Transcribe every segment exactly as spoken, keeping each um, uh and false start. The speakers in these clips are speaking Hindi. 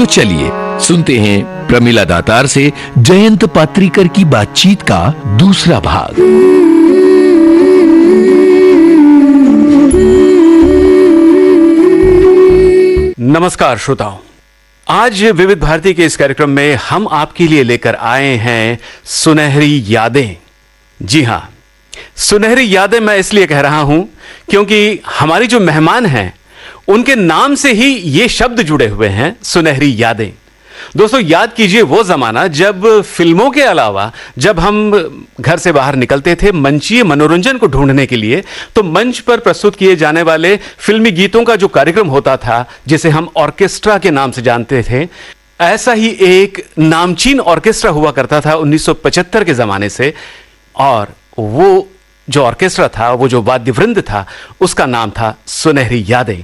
तो चलिए सुनते हैं प्रमिला दातार से जयंत पात्रीकर की बातचीत का दूसरा भाग। नमस्कार श्रोताओं, आज विविध भारती के इस कार्यक्रम में हम आपके लिए लेकर आए हैं सुनहरी यादें। जी हां, सुनहरी यादें मैं इसलिए कह रहा हूं क्योंकि हमारी जो मेहमान हैं उनके नाम से ही ये शब्द जुड़े हुए हैं, सुनहरी यादें। दोस्तों, याद कीजिए वो जमाना जब फिल्मों के अलावा जब हम घर से बाहर निकलते थे मंचीय मनोरंजन को ढूंढने के लिए, तो मंच पर प्रस्तुत किए जाने वाले फिल्मी गीतों का जो कार्यक्रम होता था, जिसे हम ऑर्केस्ट्रा के नाम से जानते थे, ऐसा ही एक नामचीन ऑर्केस्ट्रा हुआ करता था उन्नीस सौ पचहत्तर के जमाने से। और वो जो ऑर्केस्ट्रा था, वो जो वाद्यवृंद था, उसका नाम था सुनहरी यादें।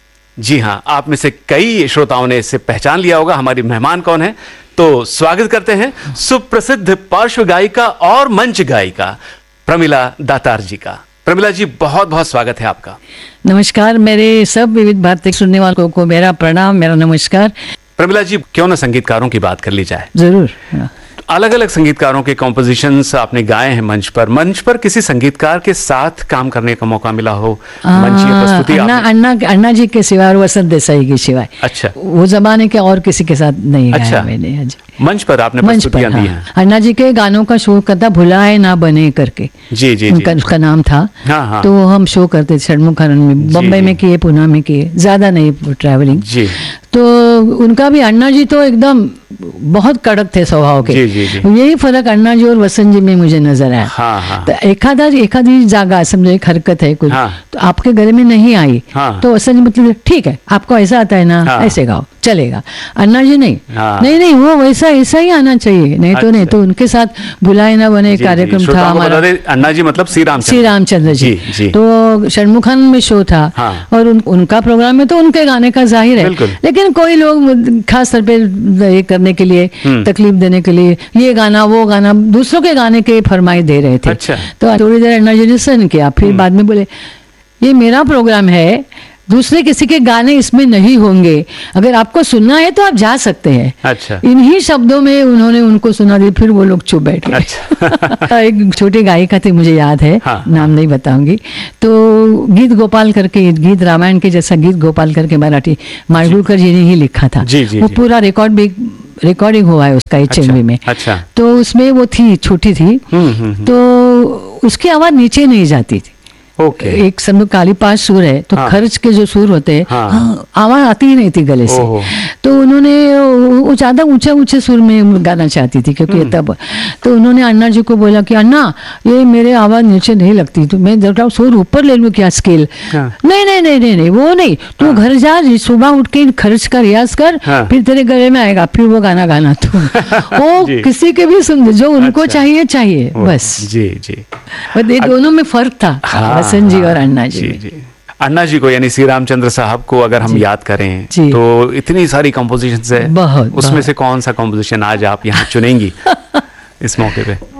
जी हां, आप में से कई श्रोताओं ने इससे पहचान लिया होगा हमारी मेहमान कौन है। तो स्वागत करते हैं सुप्रसिद्ध पार्श्व गायिका और मंच गायिका प्रमिला दातार जी का। प्रमिला जी, बहुत बहुत स्वागत है आपका। नमस्कार, मेरे सब विविध भारती सुनने वालों को मेरा प्रणाम, मेरा नमस्कार। प्रमिला जी, क्यों ना संगीतकारों की बात कर ली जाए। जरूर। अलग अलग संगीतकारों के कॉम्पोजिशंस आपने गाए हैं मंच पर। मंच पर किसी संगीतकार के साथ काम करने का मौका मिला हो, मंचीय प्रस्तुति? अन्ना अन्ना अन्ना जी के सिवाय और वसंत देसाई के सिवाय। अच्छा। वो जमाने के और किसी के साथ नहीं गाया। अच्छा। मैंने मंच पर आपने प्रस्तुतियां दी हैं। अन्ना जी के गानों का शो करता भुलाए ना बने करके। जी जी उनका जी। उसका नाम था। हाँ हाँ। तो हम शो करते षणमुखानंद में, बम्बई में किए, पुणे में किए, ज्यादा नहीं ट्रैवलिंग। जी। तो उनका भी, अन्ना जी तो एकदम बहुत कड़क थे स्वभाव के। जी जी जी। यही फर्क अन्ना जी और वसंत जी में मुझे नजर आया। हाँ हाँ। तो एखादा एखादी जागा, समझो एक हरकत है कुछ, हाँ। तो आपके गले में नहीं आई। हाँ। तो वसंत जी मतलब ठीक है, आपको ऐसा आता है ना, हाँ। ऐसे गाओ, चलेगा। अन्ना जी नहीं। हाँ। नहीं नहीं, वो वैसा ऐसा ही आना चाहिए, नहीं तो नहीं। तो उनके साथ बुलाए ना बने कार्यक्रम था हमारा। अन्ना जी मतलब श्री रामचंद्र श्री रामचंद्र जी, जी, जी। तो षणमुखान में शो था। हाँ। और उन, उनका प्रोग्राम में तो उनके गाने का जाहिर है, लेकिन कोई लोग खास तौर पे ये करने के लिए, तकलीफ देने के लिए, ये गाना वो गाना, दूसरों के गाने के फरमाइश दे रहे थे। अच्छा। तो थोड़ी देर अन्ना जी ने सुन किया, फिर बाद में बोले ये मेरा प्रोग्राम है, दूसरे किसी के गाने इसमें नहीं होंगे, अगर आपको सुनना है तो आप जा सकते हैं। अच्छा। इन्हीं शब्दों में उन्होंने उनको सुना दी, फिर वो लोग चुप बैठ गए। अच्छा। एक छोटी गायिका थी, मुझे याद है। हाँ। नाम नहीं बताऊंगी। तो गीत गोपाल करके, गीत रामायण के जैसा गीत गोपाल करके मराठी माडगुळकर जी ने ही लिखा था। जी, जी, वो जी। पूरा रिकॉर्ड भी रिकॉर्डिंग हुआ है उसका एच एम वी में। अच्छा। तो उसमें वो थी, छोटी थी, तो उसकी आवाज नीचे नहीं जाती थी। ओके। एक समझो काली पांच सुर है, तो हाँ। खर्च के जो सुर होते हैं, हाँ। हाँ, आवाज आती ही नहीं थी गले से। तो उन्होंने वो ज्यादा ऊंचे ऊंचे सुर में गाना चाहती थी, क्योंकि तब तो उन्होंने अन्ना जी को बोला कि अन्ना, ये मेरे आवाज नीचे नहीं लगती, तो मैं जरा सुर ऊपर ले लूं क्या, स्केल? हाँ। नहीं नहीं नहीं नहीं नहीं वो नहीं, तू हाँ। घर जा, सुबह उठ के खर्च का रियाज कर, हाँ। फिर तेरे गले में आएगा, फिर वो गाना गाना तू। वो किसी के भी सुन, जो उनको अच्छा। चाहिए चाहिए बस। जी जी। ये दोनों में फर्क था, वसंत जी और अन्ना जी, जी, जी। अन्ना जी को, यानी श्री रामचंद्र साहब को अगर हम याद करें तो इतनी सारी कंपोजिशंस है, बहुत, उसमें बहुत। से कौन सा कंपोजिशन आज आप यहाँ चुनेंगी इस मौके पे?